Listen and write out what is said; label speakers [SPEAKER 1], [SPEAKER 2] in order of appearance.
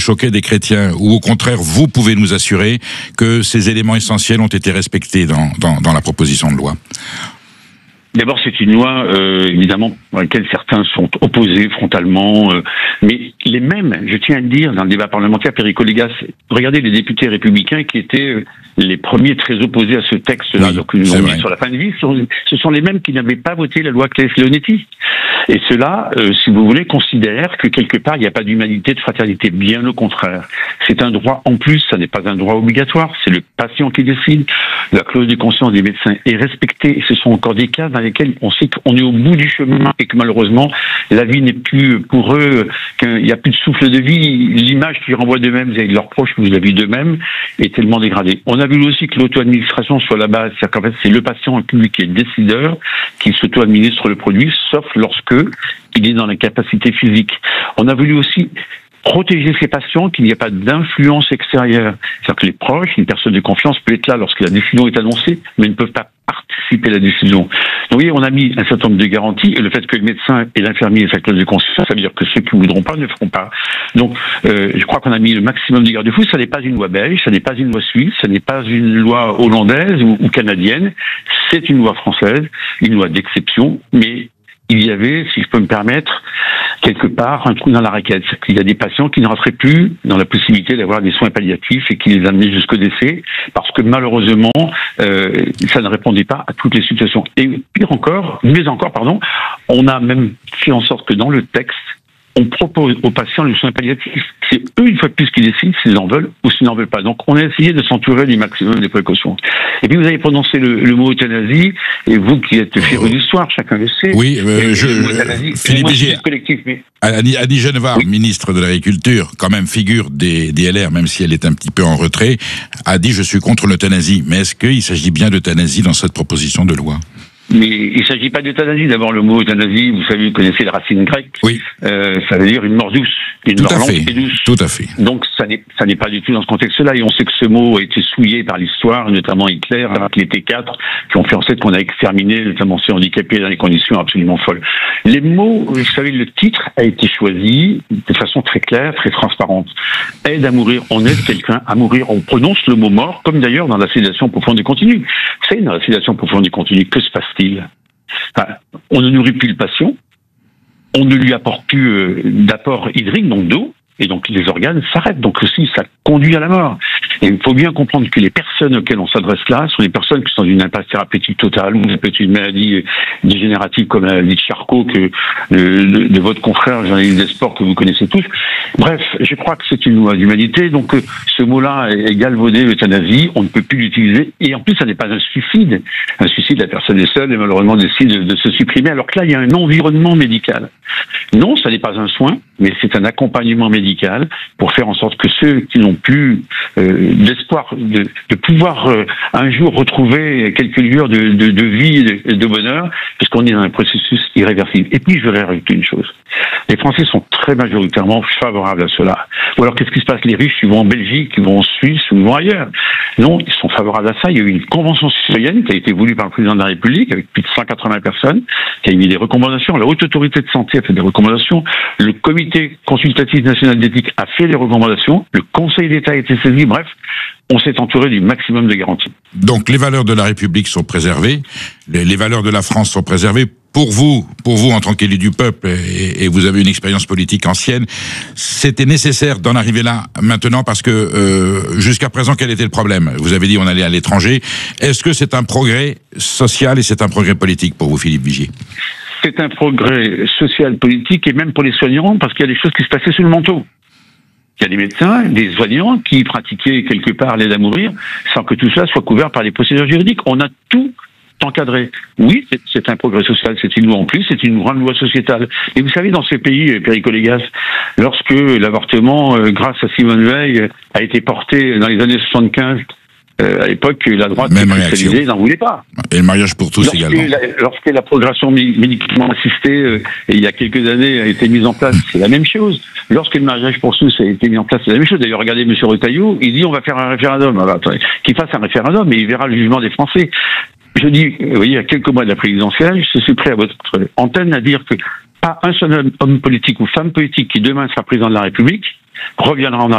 [SPEAKER 1] choquait des chrétiens, ou au contraire, vous pouvez nous assurer que ces éléments essentiels ont été respectés dans la proposition de loi?
[SPEAKER 2] D'abord, c'est une loi, évidemment, à laquelle certains sont opposés frontalement, mais les mêmes, je tiens à le dire, dans le débat parlementaire, Perico Légas, regardez les députés républicains qui étaient les premiers très opposés à ce texte-là,
[SPEAKER 1] oui,
[SPEAKER 2] donc ils l'ont mis sur la fin de vie, ce sont les mêmes qui n'avaient pas voté la loi Claes-Leonetti. Et ceux-là, si vous voulez, considèrent que quelque part, il n'y a pas d'humanité, de fraternité. Bien au contraire. C'est un droit en plus, ça n'est pas un droit obligatoire, c'est le patient qui décide. La clause de conscience des médecins est respectée, et ce sont encore des cas dans lesquels on sait qu'on est au bout du chemin et que malheureusement, la vie n'est plus pour eux, qu'il n'y a plus de souffle de vie. L'image qu'ils renvoient d'eux-mêmes vis-à-vis de leurs proches, vous l'avez vu d'eux-mêmes, est tellement dégradée. On a vu aussi que l'auto-administration soit la base, c'est-à-dire qu'en fait, c'est le patient public qui est décideur, qui s'auto-administre le produit, sauf lorsque il est dans la capacité physique. On a voulu aussi protéger ces patients, qu'il n'y ait pas d'influence extérieure. C'est-à-dire que les proches, une personne de confiance peut être là lorsque la décision est annoncée, mais ne peuvent pas participer à la décision. Donc, vous voyez, on a mis un certain nombre de garanties, et le fait que le médecin et l'infirmier aient cette clause de conscience, ça veut dire que ceux qui ne voudront pas ne feront pas. Donc, je crois qu'on a mis le maximum de garde-fous. Ça n'est pas une loi belge, ça n'est pas une loi suisse, ça n'est pas une loi hollandaise ou canadienne. C'est une loi française, une loi d'exception, mais il y avait, si je peux me permettre, quelque part, un trou dans la raquette. Il y a des patients qui ne rentraient plus dans la possibilité d'avoir des soins palliatifs et qui les amenaient jusqu'au décès, parce que malheureusement, ça ne répondait pas à toutes les situations. Et pire encore, mieux encore, pardon, on a même fait en sorte que dans le texte, on propose aux patients le soin palliatif. C'est eux, une fois de plus, qui décident s'ils en veulent ou s'ils n'en veulent pas. Donc, on a essayé de s'entourer du maximum des précautions. Et puis, vous avez prononcé le mot euthanasie, et vous qui êtes féru d'histoire, chacun le sait.
[SPEAKER 1] Oui, Philippe Vigier, Annie Genevard, oui, ministre de l'Agriculture, quand même figure des LR, même si elle est un petit peu en retrait, a dit « je suis contre l'euthanasie ». Mais est-ce qu'il s'agit bien d'euthanasie dans cette proposition de loi ?
[SPEAKER 2] Mais il ne s'agit pas d'euthanasie. D'abord, le mot euthanasie, vous savez, vous connaissez la racine grecque.
[SPEAKER 1] Oui.
[SPEAKER 2] Ça veut dire une mort douce. Une mort lente et douce.
[SPEAKER 1] Tout à fait.
[SPEAKER 2] Donc, ça n'est pas du tout dans ce contexte-là. Et on sait que ce mot a été souillé par l'histoire, notamment Hitler, avec les T4, qui ont fait en sorte qu'on a exterminé, notamment ces handicapés, dans des conditions absolument folles. Les mots, vous savez, le titre a été choisi de façon très claire, très transparente. Aide à mourir. On aide quelqu'un à mourir. On prononce le mot mort, comme d'ailleurs dans la sédation profonde et continue. Vous savez, dans la sédation profonde et continue, que se passe-t-il ? On ne nourrit plus le patient, on ne lui apporte plus d'apport hydrique, donc d'eau, et donc les organes s'arrêtent. Donc aussi, ça conduit à la mort. Et il faut bien comprendre que les personnes auxquelles on s'adresse là sont des personnes qui sont dans une impasse thérapeutique totale, ou peut-être une maladie dégénérative comme la maladie de Charcot, que de votre confrère, journaliste des sports, que vous connaissez tous. Bref, je crois que c'est une loi d'humanité, donc ce mot-là est galvaudé, l'euthanasie, on ne peut plus l'utiliser, et en plus, ça n'est pas un suicide. Un suicide, la personne est seule et malheureusement décide de se supprimer, alors que là, il y a un environnement médical. Non, ça n'est pas un soin, mais c'est un accompagnement médical pour faire en sorte que ceux qui n'ont plus d'espoir de pouvoir un jour retrouver quelques lueurs de vie et de bonheur, puisqu'on est dans un processus irréversible. Et puis, je voudrais rajouter une chose. Les Français sont très majoritairement favorables à cela. Ou alors, qu'est-ce qui se passe? Les riches, ils vont en Belgique, ils vont en Suisse, ou ils vont ailleurs. Non, ils sont favorables à ça. Il y a eu une convention citoyenne qui a été voulue par le président de la République, avec plus de 180 personnes, qui a émis des recommandations. La Haute Autorité de Santé a fait des recommandations. Le Comité consultatif national d'éthique a fait des recommandations. Le Conseil d'État a été saisi. Bref, on s'est entouré du maximum de garanties.
[SPEAKER 1] Donc, les valeurs de la République sont préservées. Les valeurs de la France sont préservées. Pour vous en tant qu'élu du peuple, et vous avez une expérience politique ancienne, c'était nécessaire d'en arriver là maintenant parce que jusqu'à présent, quel était le problème? Vous avez dit on allait à l'étranger. Est-ce que c'est un progrès social et c'est un progrès politique pour vous, Philippe Vigier?
[SPEAKER 2] C'est un progrès social, politique et même pour les soignants parce qu'il y a des choses qui se passaient sous le manteau. Il y a des médecins, des soignants qui pratiquaient quelque part l'aide à mourir sans que tout cela soit couvert par les procédures juridiques. On a tout encadré. Oui, c'est un progrès social, c'est une loi en plus, c'est une grande loi sociétale. Et vous savez, dans ces pays, Perico Légas, lorsque l'avortement, grâce à Simone Veil, a été porté dans les années 75, à l'époque, la droite sexualisée n'en voulait pas.
[SPEAKER 1] Et le mariage pour tous également.
[SPEAKER 2] Lorsque la progression médicalement assistée, il y a quelques années, a été mise en place, c'est la même chose. Lorsque le mariage pour tous a été mis en place, c'est la même chose. D'ailleurs, regardez M. Retailleau, il dit on va faire un référendum. Alors, attendez, qu'il fasse un référendum et il verra le jugement des Français. Je dis, vous voyez, à quelques mois de la présidentielle, je suis prêt à votre antenne à dire que pas un seul homme politique ou femme politique qui demain sera président de la République reviendra en